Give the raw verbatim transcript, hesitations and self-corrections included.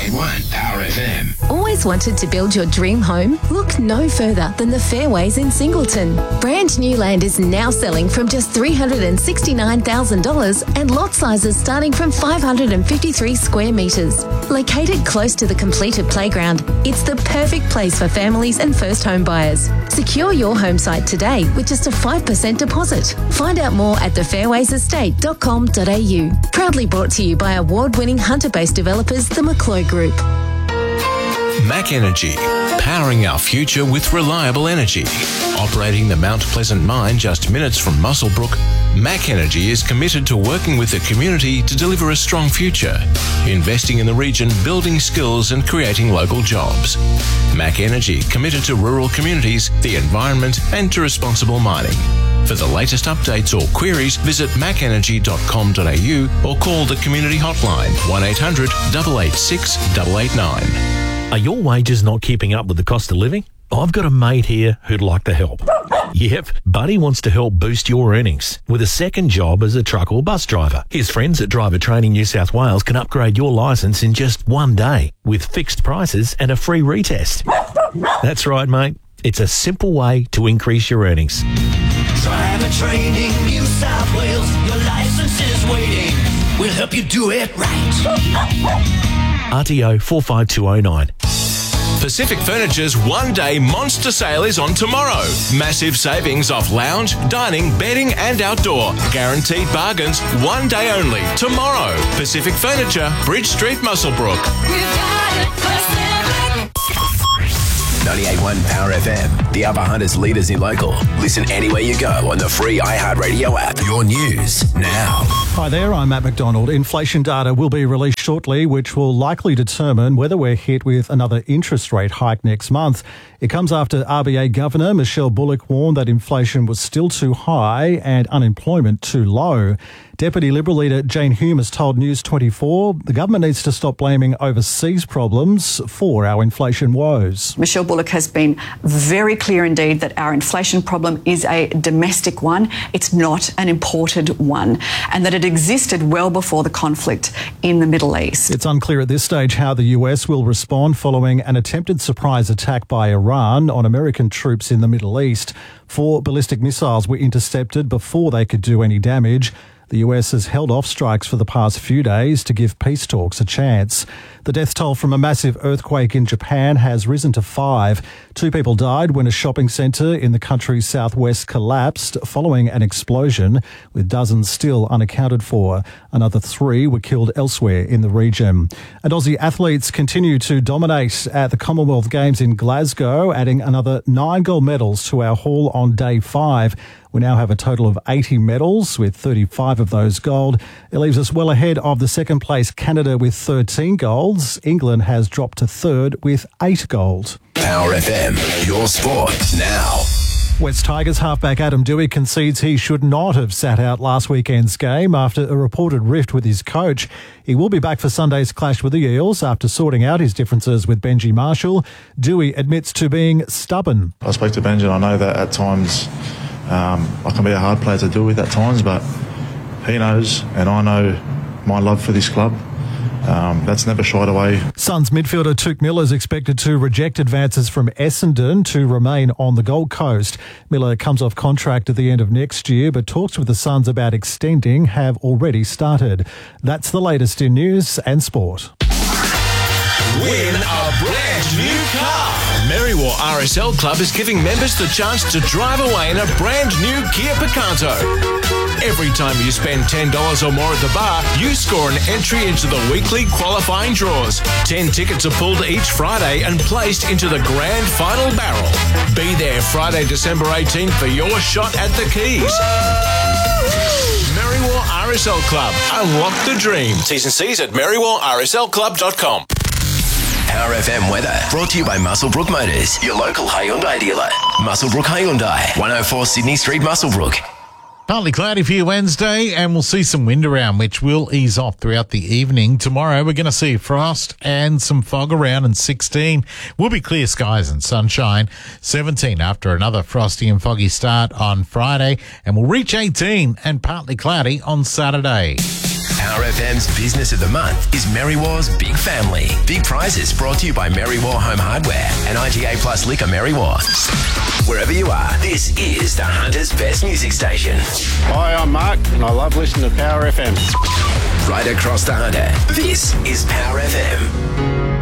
ninety-eight point one Power F M. Always wanted to build your dream home? Look no further than the Fairways in Singleton. Brand new land is now selling from just three hundred sixty-nine thousand dollars and lot sizes starting from five hundred fifty-three square metres. Located close to the completed playground, it's the perfect place for families and first home buyers. Secure your home site today with just a five percent deposit. Find out more at the fairways estate dot com dot a u. Proudly brought to you by award-winning Hunter-based developers, the McCloy Group. Mac Energy, powering our future with reliable energy. Operating the Mount Pleasant mine just minutes from Muswellbrook, Mac Energy is committed to working with the community to deliver a strong future, investing in the region, building skills and creating local jobs. Mac Energy, committed to rural communities, the environment and to responsible mining. For the latest updates or queries, visit mac energy dot com dot a u or call the community hotline one eight hundred, eight eight six, eight eight nine. Are your wages not keeping up with the cost of living? I've got a mate here who'd like to help. Yep, Buddy wants to help boost your earnings with a second job as a truck or bus driver. His friends at Driver Training New South Wales can upgrade your licence in just one day with fixed prices and a free retest. That's right, mate. It's a simple way to increase your earnings. Driver Training New South Wales, your licence is waiting. We'll help you do it right. R T O four five two oh nine. Pacific Furniture's one-day monster sale is on tomorrow. Massive savings off lounge, dining, bedding and outdoor. Guaranteed bargains, one day only. Tomorrow. Pacific Furniture, Bridge Street, Muswellbrook. ninety-eight point one Power F M, the Upper Hunters leaders in local. Listen anywhere you go on the free iHeartRadio app. Your news now. Hi there, I'm Matt McDonald. Inflation data will be released shortly, which will likely determine whether we're hit with another interest rate hike next month. It comes after R B A Governor Michelle Bullock warned that inflation was still too high and unemployment too low. Deputy Liberal leader Jane Hume has told News twenty-four the government needs to stop blaming overseas problems for our inflation woes. Michelle Bullock has been very clear indeed that our inflation problem is a domestic one. It's not an imported one, and that it existed well before the conflict in the Middle East. It's unclear at this stage how the U S will respond following an attempted surprise attack by Iran on American troops in the Middle East. Four ballistic missiles were intercepted before they could do any damage. The U S has held off strikes for the past few days to give peace talks a chance. The death toll from a massive earthquake in Japan has risen to five. Two people died when a shopping centre in the country's southwest collapsed following an explosion, with dozens still unaccounted for. Another three were killed elsewhere in the region. And Aussie athletes continue to dominate at the Commonwealth Games in Glasgow, adding another nine gold medals to our haul on day five. We now have a total of eighty medals, with thirty-five of those gold. It leaves us well ahead of the second place Canada with thirteen golds. England has dropped to third with eight gold. Power F M, your sport now. West Tigers halfback Adam Doueihi concedes he should not have sat out last weekend's game after a reported rift with his coach. He will be back for Sunday's clash with the Eels after sorting out his differences with Benji Marshall. Doueihi admits to being stubborn. I spoke to Benji and I know that at times um, I can be a hard player to deal with at times, but he knows and I know my love for this club. Um, that's never shied away. Suns midfielder Touk Miller is expected to reject advances from Essendon to remain on the Gold Coast. Miller comes off contract at the end of next year, but talks with the Suns about extending have already started. That's the latest in news and sport. Win a brand new car. Merriwa R S L Club is giving members the chance to drive away in a brand new Kia Picanto. Every time you spend ten dollars or more at the bar, you score an entry into the weekly qualifying draws. ten tickets are pulled each Friday and placed into the grand final barrel. Be there Friday, December eighteenth for your shot at the keys. Merriwa R S L Club. Unlock the dream. T's and C's at merriwa r s l club dot com. Power F M weather brought to you by Muswellbrook Motors, your local Hyundai dealer. Muswellbrook Hyundai, one oh four Sydney Street, Muswellbrook. Partly cloudy for you Wednesday, and we'll see some wind around, which will ease off throughout the evening. Tomorrow, we're going to see frost and some fog around, and sixteen will be clear skies and sunshine. seventeen after another frosty and foggy start on Friday, and we'll reach eighteen and partly cloudy on Saturday. Power F M's Business of the Month is Merry War's Big Family. Big prizes brought to you by Merry War Home Hardware and I G A Plus Liquor Merry War. Wherever you are, this is the Hunter's Best Music Station. Hi, I'm Mark, and I love listening to Power F M. Right across the Hunter, this is Power F M.